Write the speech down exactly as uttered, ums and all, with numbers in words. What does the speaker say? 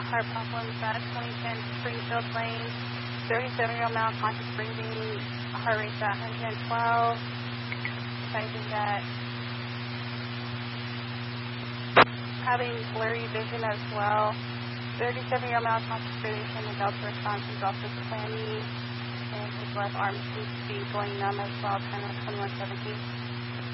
car problems at twenty ten Springfield Lane. thirty-seven-year-old male conscious breathing, heart rate at one hundred twelve. Citing that having blurry vision as well. thirty-seven-year-old male conscious breathing in the Delta response is also clammy, and his left arm seems to be going numb as well, kind of twenty-one seventeen.